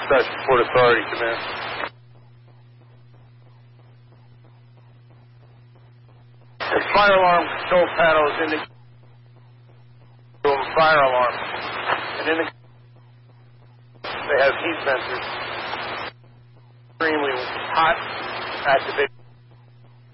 Dispatch Port Authority, command. The fire alarm control panel is indicating fire alarm. And in the they have heat sensors. Extremely hot activation.